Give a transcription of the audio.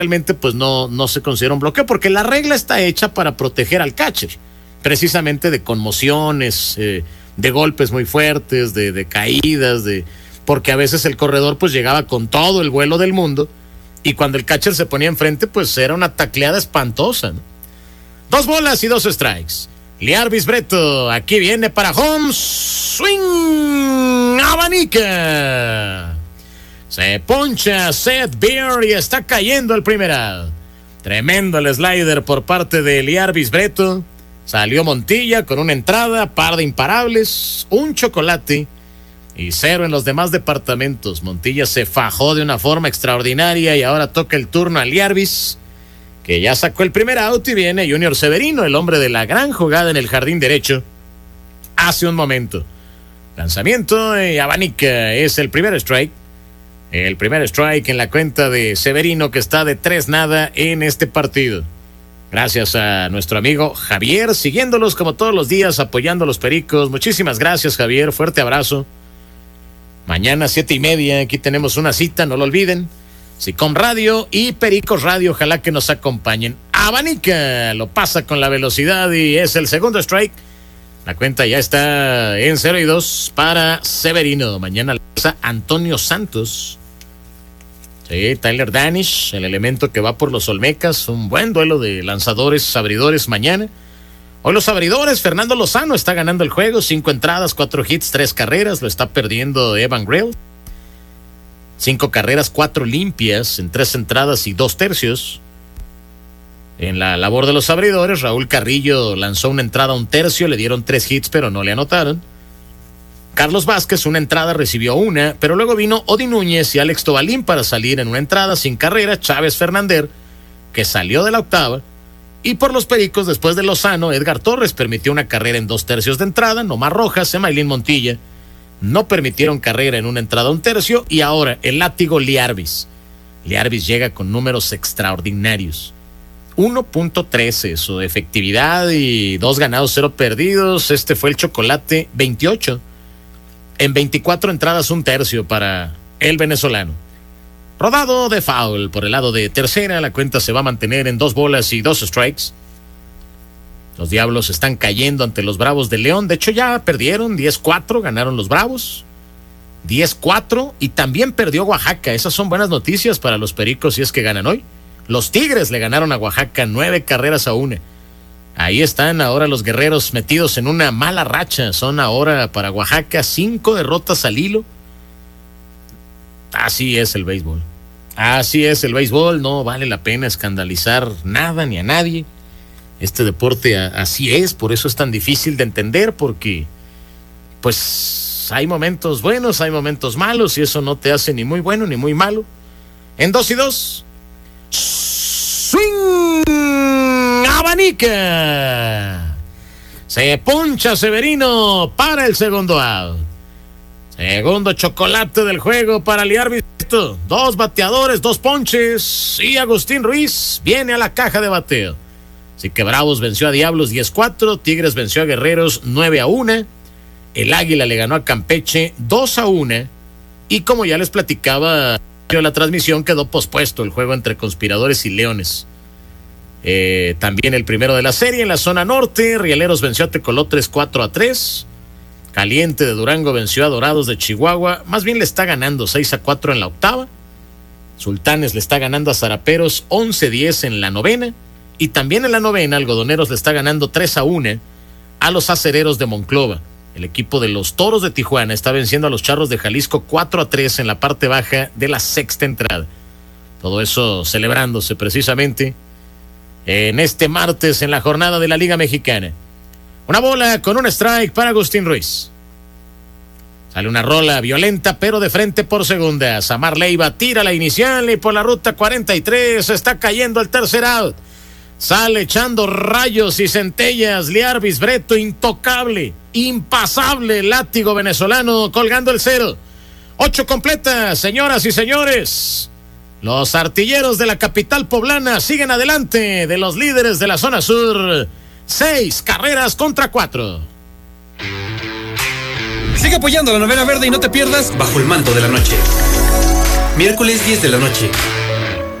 realmente pues no se considera un bloqueo, porque la regla está hecha para proteger al catcher, precisamente de conmociones, de golpes muy fuertes, de caídas, porque a veces el corredor pues llegaba con todo el vuelo del mundo, y cuando el catcher se ponía enfrente pues era una tacleada espantosa, ¿no? 2 bolas y 2 strikes. Liarvis Breto, aquí viene para home, swing, abanica. Se poncha Seth Beer y está cayendo el primer out. Tremendo el slider por parte de Liarvis Breto. Salió Montilla con una entrada, par de imparables, un chocolate y 0 en los demás departamentos. Montilla se fajó de una forma extraordinaria y ahora toca el turno a Liarvis, que ya sacó el primer out, y viene Junior Severino, el hombre de la gran jugada en el jardín derecho hace un momento. Lanzamiento y abanica, es el primer strike. El primer strike en la cuenta de Severino, que está de 3-0 en este partido. Gracias a nuestro amigo Javier, siguiéndolos como todos los días, apoyando a los Pericos. Muchísimas gracias, Javier, fuerte abrazo. Mañana 7:30, aquí tenemos una cita, no lo olviden. SICOM Radio y Pericos Radio, ojalá que nos acompañen. Abanica, lo pasa con la velocidad y es el segundo strike. La cuenta ya está en 0-2 para Severino. Mañana lanza Antonio Santos. Sí, Tyler Danish, el elemento que va por los Olmecas. Un buen duelo de lanzadores, abridores mañana. Hoy los abridores, Fernando Lozano está ganando el juego. 5 entradas, 4 hits, 3 carreras. Lo está perdiendo Evan Grell. 5 carreras, 4 limpias en 3 entradas y 2 tercios. En la labor de los abridores, Raúl Carrillo lanzó una entrada, 1 tercio, le dieron 3 hits, pero no le anotaron. Carlos Vázquez, 1 entrada, recibió 1, pero luego vino Odi Núñez y Alex Tobalín para salir en 1 entrada, sin carrera. Chávez Fernández, que salió de la octava. Y por los Pericos, después de Lozano, Edgar Torres permitió 1 carrera en 2 tercios de entrada. Nomar Rojas, Emailín Montilla no permitieron carrera en 1 entrada, 1 tercio. Y ahora el látigo Liarvis. Liarvis llega con números extraordinarios. 1.13 su efectividad y 2 ganados, 0 perdidos. Este fue el chocolate 28. En 24 entradas, 1 tercio para el venezolano. Rodado de foul por el lado de tercera. La cuenta se va a mantener en 2 bolas y 2 strikes. Los Diablos están cayendo ante los Bravos de León. De hecho, ya perdieron 10-4, ganaron los Bravos. 10-4 y también perdió Oaxaca. Esas son buenas noticias para los Pericos si es que ganan hoy. Los Tigres le ganaron a Oaxaca 9 carreras a 1. Ahí están ahora los Guerreros metidos en una mala racha. Son ahora para Oaxaca 5 derrotas al hilo. Así es el béisbol. Así es el béisbol. No vale la pena escandalizar nada ni a nadie. Este deporte así es, por eso es tan difícil de entender, porque pues hay momentos buenos, hay momentos malos, y eso no te hace ni muy bueno ni muy malo. En 2-2, swing, abanica. Se poncha Severino para el segundo out. Segundo chocolate del juego para Liarvis. 2 bateadores, 2 ponches, y Agustín Ruiz viene a la caja de bateo. Así que Bravos venció a Diablos 10-4, Tigres venció a Guerreros 9-1, el Águila le ganó a Campeche 2-1, y como ya les platicaba en la transmisión, quedó pospuesto el juego entre Conspiradores y Leones. También el primero de la serie en la zona norte, Rieleros venció a Tecolotres 4-3, Caliente de Durango venció a Dorados de Chihuahua, más bien le está ganando 6-4 en la octava. Sultanes le está ganando a Zaraperos 11-10 en la novena. Y también en la novena, Algodoneros le está ganando 3-1 a los Acereros de Monclova. El equipo de los Toros de Tijuana está venciendo a los Charros de Jalisco 4-3 en la parte baja de la sexta entrada. Todo eso celebrándose precisamente en este martes en la jornada de la Liga Mexicana. Una bola con un strike para Agustín Ruiz. Sale una rola violenta, pero de frente por segunda. Samar Leiva tira la inicial y por la ruta 43 está cayendo el tercer out. Sale echando rayos y centellas Liarvis Breto, intocable, impasable, látigo venezolano colgando el 0. 8 completas, señoras y señores. Los artilleros de la capital poblana siguen adelante de los líderes de la zona sur. 6 carreras contra 4. Sigue apoyando la Novena Verde y no te pierdas Bajo el Manto de la Noche. Miércoles 10 de la noche.